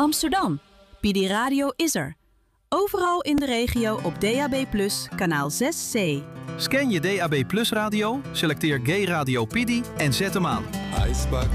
Amsterdam. PD Radio is er. Overal in de regio op DAB+, kanaal 6C. Scan je DAB+ radio, selecteer Gay Radio PD en zet hem aan. Ijsbak